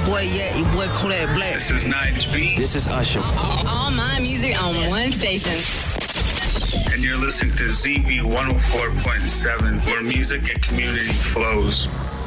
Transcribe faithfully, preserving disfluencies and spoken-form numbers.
boy Yak, your boy Kodak Black. This is Nige B. This is Usher. All, all my music on one station. And you're listening to Z B one oh four point seven, where music and community flows.